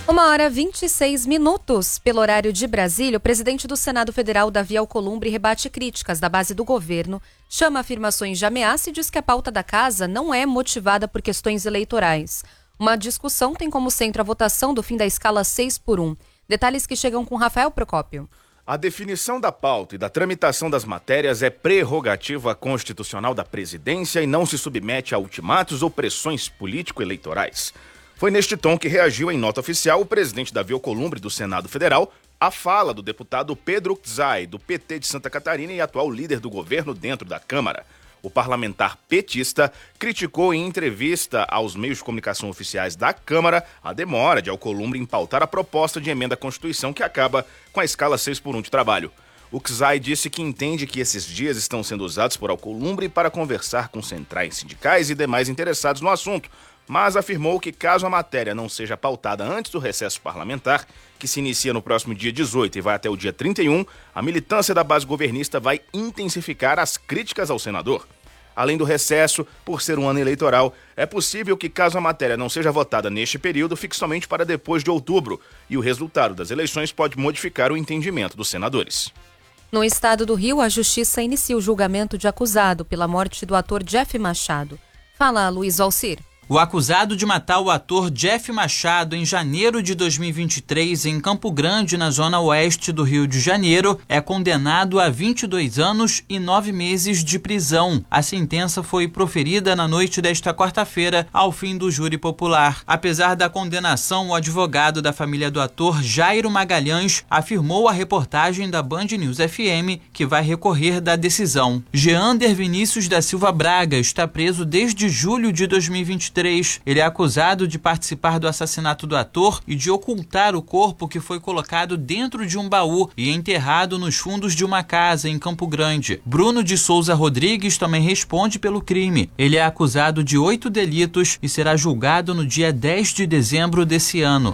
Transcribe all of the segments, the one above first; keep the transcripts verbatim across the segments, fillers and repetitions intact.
Uma hora vinte e seis minutos. Pelo horário de Brasília, o presidente do Senado Federal, Davi Alcolumbre, rebate críticas da base do governo, chama afirmações de ameaça e diz que a pauta da casa não é motivada por questões eleitorais. Uma discussão tem como centro a votação do fim da escala seis por um. Detalhes que chegam com Rafael Procópio. A definição da pauta e da tramitação das matérias é prerrogativa constitucional da presidência e não se submete a ultimatos ou pressões político-eleitorais. Foi neste tom que reagiu em nota oficial o presidente Davi Alcolumbre do Senado Federal à fala do deputado Pedro Czai, do P T de Santa Catarina e atual líder do governo dentro da Câmara. O parlamentar petista criticou em entrevista aos meios de comunicação oficiais da Câmara a demora de Alcolumbre em pautar a proposta de emenda à Constituição que acaba com a escala seis por um de trabalho. O Czai disse que entende que esses dias estão sendo usados por Alcolumbre para conversar com centrais sindicais e demais interessados no assunto, mas afirmou que caso a matéria não seja pautada antes do recesso parlamentar, que se inicia no próximo dia dezoito e vai até o dia trinta e um, a militância da base governista vai intensificar as críticas ao senador. Além do recesso, por ser um ano eleitoral, é possível que, caso a matéria não seja votada neste período, fique somente para depois de outubro, e o resultado das eleições pode modificar o entendimento dos senadores. No estado do Rio, a Justiça inicia o julgamento de acusado pela morte do ator Jeff Machado. Fala, Luiz Valcir. O acusado de matar o ator Jeff Machado em janeiro de dois mil e vinte e três em Campo Grande, na zona oeste do Rio de Janeiro, é condenado a vinte e dois anos e nove meses de prisão. A sentença foi proferida na noite desta quarta-feira, ao fim do júri popular. Apesar da condenação, o advogado da família do ator, Jairo Magalhães, afirmou à reportagem da Band News F M que vai recorrer da decisão. Geander Vinícius da Silva Braga está preso desde julho de dois mil e vinte e três. Ele é acusado de participar do assassinato do ator e de ocultar o corpo que foi colocado dentro de um baú e enterrado nos fundos de uma casa em Campo Grande. Bruno de Souza Rodrigues também responde pelo crime. Ele é acusado de oito delitos e será julgado no dia dez de dezembro desse ano.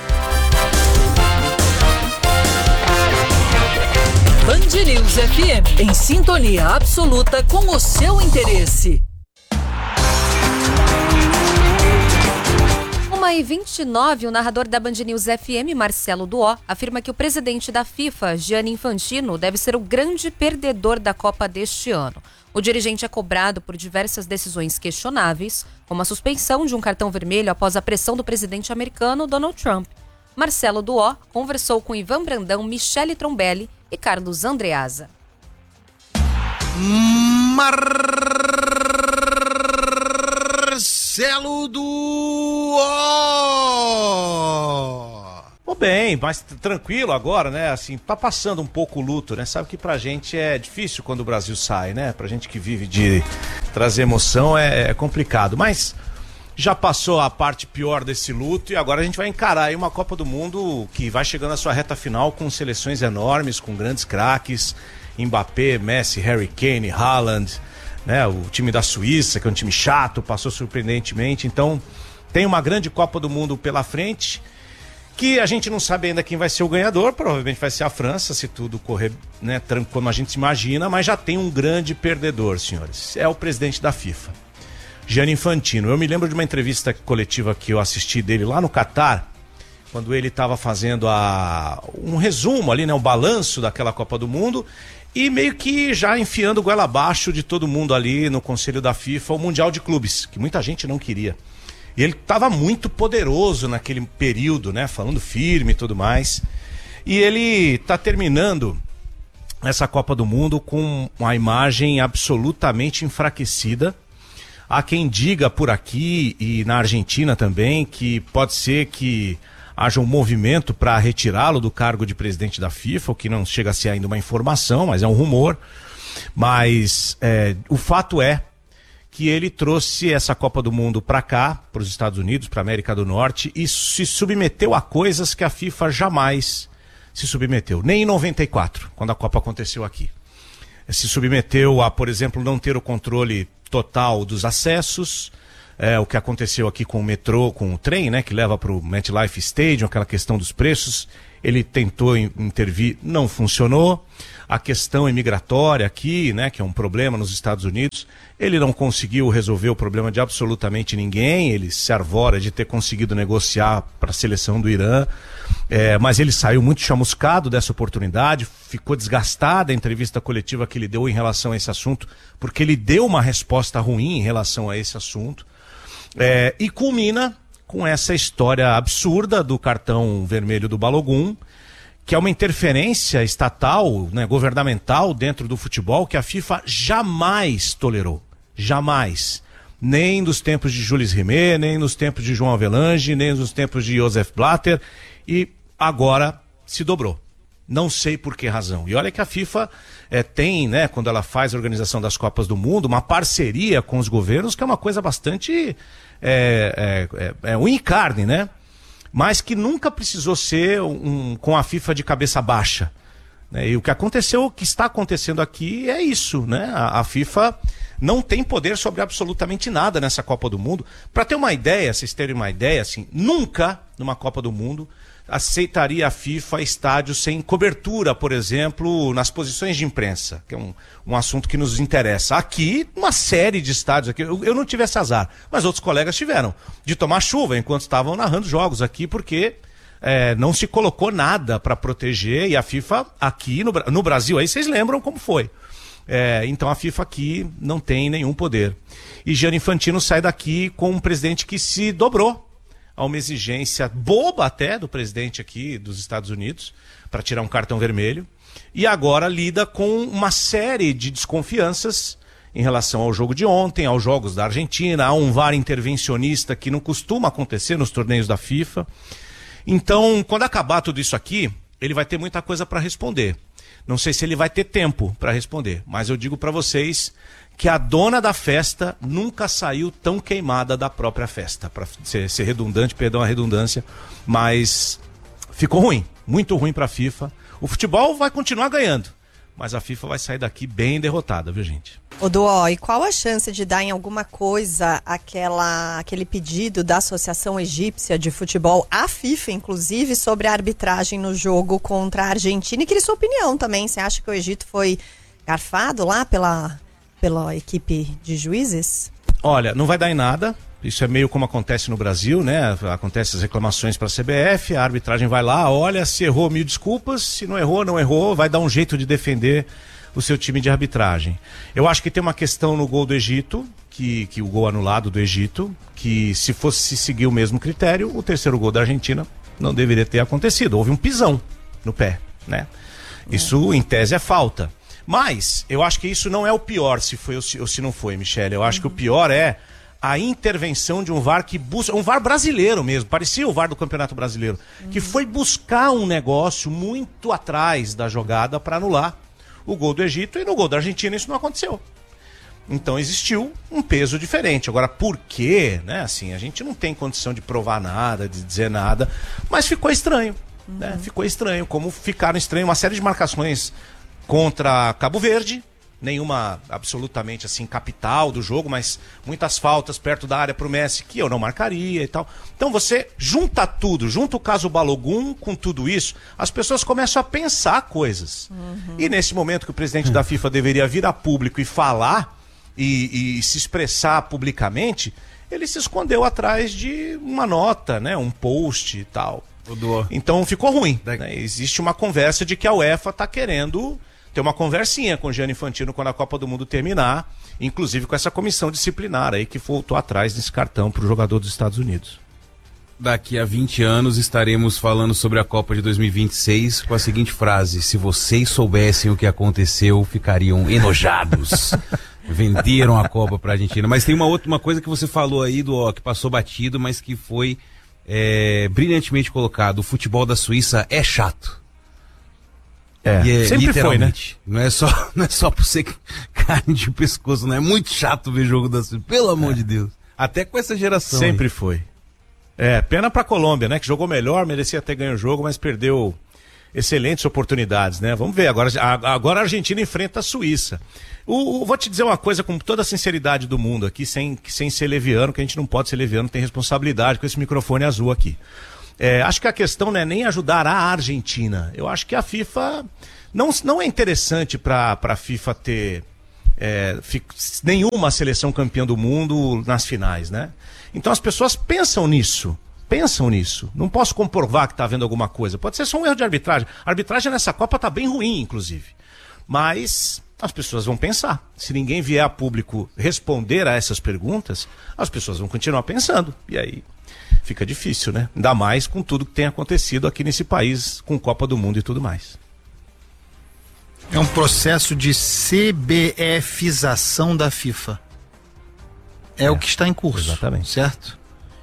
Band News F M, em sintonia absoluta com o seu interesse. uma e vinte e nove, o narrador da Band News F M, Marcelo Duó, afirma que o presidente da FIFA, Gianni Infantino, deve ser o grande perdedor da Copa deste ano. O dirigente é cobrado por diversas decisões questionáveis, como a suspensão de um cartão vermelho após a pressão do presidente americano Donald Trump. Marcelo Duó conversou com Ivan Brandão, Michele Trombelli e Carlos Andreasa. Marcelo Duó! Bom, bem, mais tranquilo agora, né? Assim, tá passando um pouco o luto, né? Sabe que pra gente é difícil quando o Brasil sai, né? Pra gente que vive de trazer emoção é, é complicado, mas já passou a parte pior desse luto e agora a gente vai encarar aí uma Copa do Mundo que vai chegando à sua reta final com seleções enormes, com grandes craques, Mbappé, Messi, Harry Kane, Haaland, né? O time da Suíça, que é um time chato, passou surpreendentemente. Então tem uma grande Copa do Mundo pela frente, que a gente não sabe ainda quem vai ser o ganhador. Provavelmente vai ser a França, se tudo correr, né, como a gente imagina, mas já tem um grande perdedor, senhores. É o presidente da FIFA, Gianni Infantino. Eu me lembro de uma entrevista coletiva que eu assisti dele lá no Catar, quando ele estava fazendo a, um resumo ali, né, um balanço daquela Copa do Mundo, e meio que já enfiando o goela abaixo de todo mundo ali no Conselho da FIFA, o Mundial de Clubes, que muita gente não queria. E ele estava muito poderoso naquele período, né, falando firme e tudo mais. E ele está terminando essa Copa do Mundo com uma imagem absolutamente enfraquecida. Há quem diga por aqui e na Argentina também que pode ser que haja um movimento para retirá-lo do cargo de presidente da FIFA, o que não chega a ser ainda uma informação, mas é um rumor. Mas é, o fato é que ele trouxe essa Copa do Mundo para cá, para os Estados Unidos, para a América do Norte, e se submeteu a coisas que a FIFA jamais se submeteu, nem em noventa e quatro, quando a Copa aconteceu aqui. Se submeteu a, por exemplo, não ter o controle total dos acessos, É, o que aconteceu aqui com o metrô, com o trem, né, que leva para o MetLife Stadium, aquela questão dos preços, ele tentou intervir, não funcionou. A questão imigratória aqui, né, que é um problema nos Estados Unidos, ele não conseguiu resolver o problema de absolutamente ninguém, ele se arvora de ter conseguido negociar para a seleção do Irã, é, mas ele saiu muito chamuscado dessa oportunidade, ficou desgastada a entrevista coletiva que ele deu em relação a esse assunto, porque ele deu uma resposta ruim em relação a esse assunto. É, e culmina com essa história absurda do cartão vermelho do Balogun, que é uma interferência estatal, né, governamental dentro do futebol que a FIFA jamais tolerou. Jamais. Nem nos tempos de Jules Rimet, nem nos tempos de João Avelange, nem nos tempos de Joseph Blatter, e agora se dobrou. Não sei por que razão. E olha que a FIFA é, tem, né, quando ela faz a organização das Copas do Mundo, uma parceria com os governos, que é uma coisa bastante é, é, é, é unha e carne, né? Mas que nunca precisou ser um, com a FIFA de cabeça baixa. Né? E o que aconteceu, o que está acontecendo aqui é isso, né? A, a FIFA não tem poder sobre absolutamente nada nessa Copa do Mundo. Para ter uma ideia, vocês terem uma ideia, assim, nunca numa Copa do Mundo aceitaria a FIFA estádios sem cobertura, por exemplo, nas posições de imprensa, que é um, um assunto que nos interessa. Aqui, uma série de estádios, aqui, eu, eu não tive esse azar, mas outros colegas tiveram, de tomar chuva enquanto estavam narrando jogos aqui, porque é, não se colocou nada para proteger, e a FIFA aqui no, no Brasil, aí vocês lembram como foi. É, então a FIFA aqui não tem nenhum poder. E Gianni Infantino sai daqui com um presidente que se dobrou a uma exigência boba até do presidente aqui dos Estados Unidos para tirar um cartão vermelho, e agora lida com uma série de desconfianças em relação ao jogo de ontem, aos jogos da Argentina, a um V A R intervencionista que não costuma acontecer nos torneios da FIFA. Então, quando acabar tudo isso aqui, ele vai ter muita coisa para responder. Não sei se ele vai ter tempo para responder, mas eu digo para vocês que a dona da festa nunca saiu tão queimada da própria festa, para ser, ser redundante, perdão a redundância, mas ficou ruim, muito ruim para a FIFA. O futebol vai continuar ganhando, mas a FIFA vai sair daqui bem derrotada, viu, gente? Ô Duó, e qual a chance de dar em alguma coisa aquela, aquele pedido da Associação Egípcia de Futebol, à FIFA inclusive, sobre a arbitragem no jogo contra a Argentina? E queria sua opinião também, você acha que o Egito foi garfado lá pela... pela equipe de juízes? Olha, não vai dar em nada. Isso é meio como acontece no Brasil, né? Acontece as reclamações para a C B F, a arbitragem vai lá, olha, se errou, mil desculpas, se não errou, não errou, vai dar um jeito de defender o seu time de arbitragem. Eu acho que tem uma questão no gol do Egito, que, que o gol anulado do Egito, que se fosse seguir o mesmo critério, o terceiro gol da Argentina não deveria ter acontecido. Houve um pisão no pé, né? Isso, em tese, é falta. Mas eu acho que isso não é o pior, se foi ou se, ou se não foi, Michele. Eu acho uhum. que o pior é a intervenção de um V A R que busca... Um V A R brasileiro mesmo, parecia o V A R do Campeonato Brasileiro. Uhum. Que foi buscar um negócio muito atrás da jogada para anular o gol do Egito, e no gol da Argentina isso não aconteceu. Então existiu um peso diferente. Agora, por quê? Né? Assim, a gente não tem condição de provar nada, de dizer nada, mas ficou estranho. Uhum. Né? Ficou estranho, como ficaram estranho uma série de marcações contra Cabo Verde, nenhuma absolutamente assim capital do jogo, mas muitas faltas perto da área para o Messi que eu não marcaria e tal. Então você junta tudo, junta o caso Balogun com tudo isso, as pessoas começam a pensar coisas. Uhum. E nesse momento que o presidente da FIFA deveria vir a público e falar e, e se expressar publicamente, ele se escondeu atrás de uma nota, né, um post e tal. Então ficou ruim. Né? Existe uma conversa de que a UEFA está querendo ter uma conversinha com o Gianni Infantino quando a Copa do Mundo terminar, inclusive com essa comissão disciplinar aí que voltou atrás desse cartão para o jogador dos Estados Unidos. Daqui a vinte anos estaremos falando sobre a Copa de dois mil e vinte e seis com a seguinte frase: se vocês soubessem o que aconteceu, ficariam enojados. Venderam a Copa para a Argentina. Mas tem uma outra uma coisa que você falou aí, do ó, que passou batido, mas que foi é, brilhantemente colocado: o futebol da Suíça é chato. É, e é, sempre foi, né? Não é só, não é só por ser carne de pescoço, não é muito chato ver jogo da Suíça, pelo amor é. de Deus. Até com essa geração. Sempre aí. foi. É, pena pra Colômbia, né? Que jogou melhor, merecia ter ganho o jogo, mas perdeu excelentes oportunidades, né? Vamos ver, agora, agora a Argentina enfrenta a Suíça. O, o, vou te dizer uma coisa com toda a sinceridade do mundo aqui, sem, sem ser leviano, que a gente não pode ser leviano, tem responsabilidade com esse microfone azul aqui. É, acho que a questão não é nem ajudar a Argentina. Eu acho que a FIFA... Não, não é interessante para a FIFA ter é, fico, nenhuma seleção campeã do mundo nas finais, né? Então as pessoas pensam nisso. Pensam nisso. Não posso comprovar que está havendo alguma coisa. Pode ser só um erro de arbitragem. A arbitragem nessa Copa está bem ruim, inclusive. Mas as pessoas vão pensar. Se ninguém vier a público responder a essas perguntas, as pessoas vão continuar pensando. E aí fica difícil, né? Ainda mais com tudo que tem acontecido aqui nesse país, com Copa do Mundo e tudo mais. É um processo de CBFização da FIFA. É, é o que está em curso. Exatamente. Certo?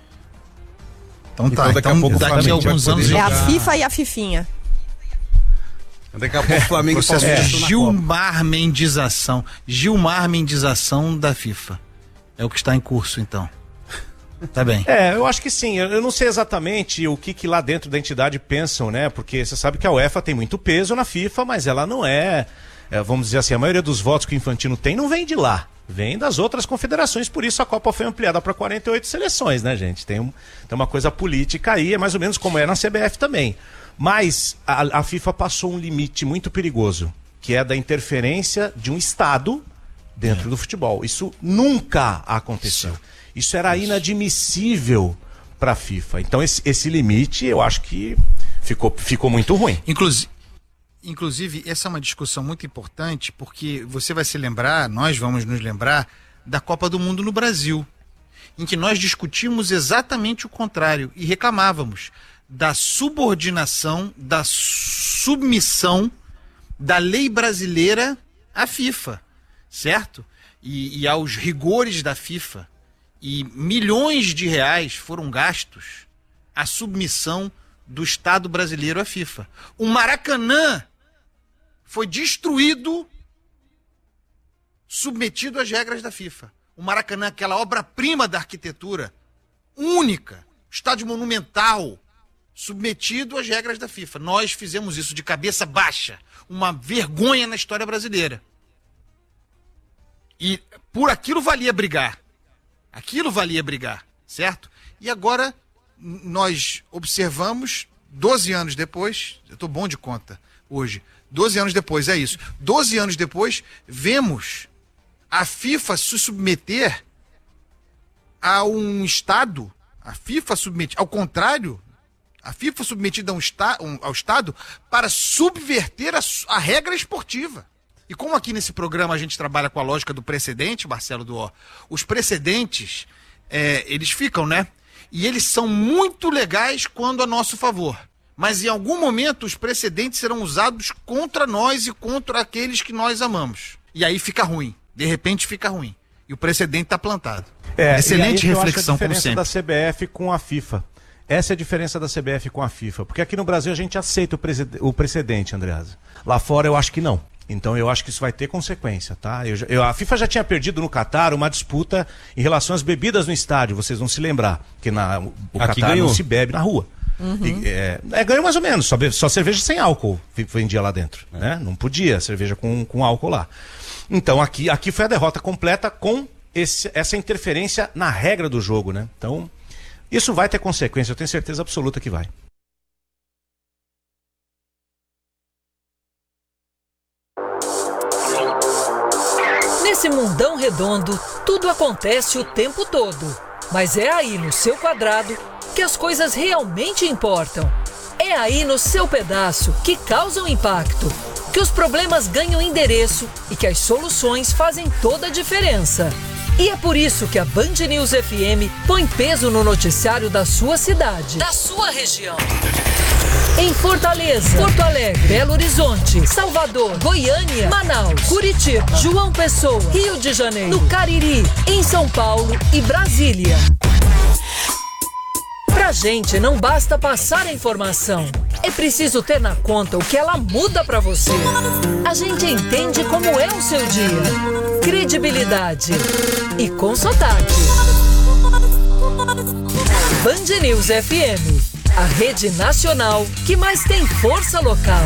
Então tá, então daqui, então, a, pouco daqui a alguns anos... É a FIFA e a Fifinha. Daqui a pouco o Flamengo... Processo é. de Gilmar Mendização. Gilmar Mendização da FIFA. É o que está em curso, então. Tá bem. É, eu acho que sim. Eu não sei exatamente o que, que lá dentro da entidade pensam, né? Porque você sabe que a UEFA tem muito peso na FIFA, mas ela não é, é, vamos dizer assim, a maioria dos votos que o Infantino tem não vem de lá. Vem das outras confederações, por isso a Copa foi ampliada para quarenta e oito seleções, né, gente? Tem, um, tem uma coisa política aí, é mais ou menos como é na C B F também. Mas a, a FIFA passou um limite muito perigoso, que é da interferência de um Estado dentro é. do futebol. Isso nunca aconteceu. Isso. Isso era inadmissível para a FIFA. Então esse, esse limite eu acho que ficou, ficou muito ruim. Inclusive, inclusive, essa é uma discussão muito importante, porque você vai se lembrar, nós vamos nos lembrar, da Copa do Mundo no Brasil, em que nós discutimos exatamente o contrário e reclamávamos da subordinação, da submissão da lei brasileira à FIFA, certo? E, e aos rigores da FIFA. E milhões de reais foram gastos à submissão do Estado brasileiro à FIFA. O Maracanã foi destruído, submetido às regras da FIFA. O Maracanã, aquela obra-prima da arquitetura, única, estádio monumental, submetido às regras da FIFA. Nós fizemos isso de cabeça baixa, uma vergonha na história brasileira. E por aquilo valia brigar. Aquilo valia brigar, certo? E agora nós observamos, doze anos depois, eu estou bom de conta hoje, doze anos depois, é isso, doze anos depois, vemos a FIFA se submeter a um Estado, a FIFA submetida, ao contrário, a FIFA submetida a um esta, um, ao Estado para subverter a, a regra esportiva. E como aqui nesse programa a gente trabalha com a lógica do precedente, Marcelo Duó, os precedentes, é, eles ficam, né? E eles são muito legais quando a nosso favor. Mas em algum momento os precedentes serão usados contra nós e contra aqueles que nós amamos. E aí fica ruim. De repente fica ruim. E o precedente está plantado. É, excelente e aí reflexão, como sempre. A diferença da C B F com a FIFA. Essa é a diferença da C B F com a FIFA. Porque aqui no Brasil a gente aceita o, o precedente, Andreasa. Lá fora eu acho que não. Então eu acho que isso vai ter consequência, tá? Eu, eu, a FIFA já tinha perdido no Catar uma disputa em relação às bebidas no estádio, vocês vão se lembrar, que na, o Aqui Catar ganhou. não se bebe na rua. Uhum. E, é, é, ganhou mais ou menos, só, só cerveja sem álcool vendia lá dentro, é. né? Não podia cerveja com, com álcool lá. Então aqui, aqui foi a derrota completa com esse, essa interferência na regra do jogo, né? Então isso vai ter consequência, eu tenho certeza absoluta que vai. Nesse mundão redondo, tudo acontece o tempo todo. Mas é aí no seu quadrado que as coisas realmente importam. É aí no seu pedaço que causam impacto, que os problemas ganham endereço e que as soluções fazem toda a diferença. E é por isso que a Band News F M põe peso no noticiário da sua cidade, da sua região. Em Fortaleza, Porto Alegre, Belo Horizonte, Salvador, Goiânia, Manaus, Curitiba, João Pessoa, Rio de Janeiro, no Cariri, em São Paulo e Brasília. Pra gente não basta passar a informação, é preciso ter na conta o que ela muda pra você. A gente entende como é o seu dia. Credibilidade e com sotaque. Band News F M. a rede nacional que mais tem força local.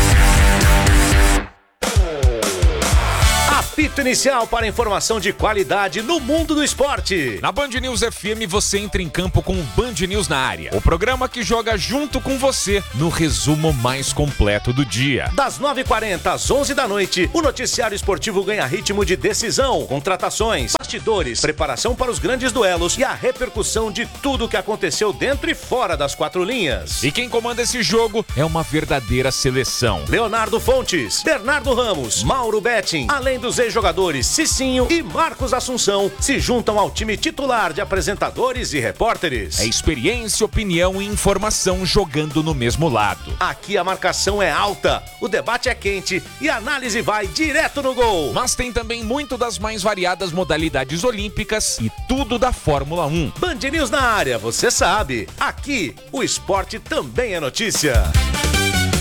Apito inicial para informação de qualidade no mundo do esporte. Na Band News F M você entra em campo com o Band News na área. O programa que joga junto com você no resumo mais completo do dia. Das nove e quarenta às onze da noite, o noticiário esportivo ganha ritmo de decisão, contratações, bastidores, preparação para os grandes duelos e a repercussão de tudo o que aconteceu dentro e fora das quatro linhas. E quem comanda esse jogo é uma verdadeira seleção. Leonardo Fontes, Bernardo Ramos, Mauro Betting, além dos ex-jogadores Cicinho e Marcos Assunção, se juntam ao time titular de apresentadores e repórteres. É experiência, opinião e informação jogando no mesmo lado. Aqui a marcação é alta, o debate é quente e a análise vai direto no gol. Mas tem também muito das mais variadas modalidades olímpicas e tudo da Fórmula um. Band News na área, você sabe. Aqui, o esporte também é notícia.